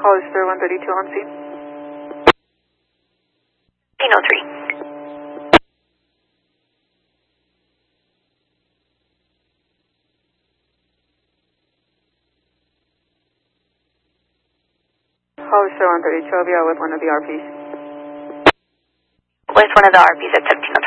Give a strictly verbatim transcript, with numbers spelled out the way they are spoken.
Hollister one thirty-two on scene. fifteen oh three. Hollister one thirty-two, I'll be out with one of the R Ps. With one of the R Ps at seventeen oh three.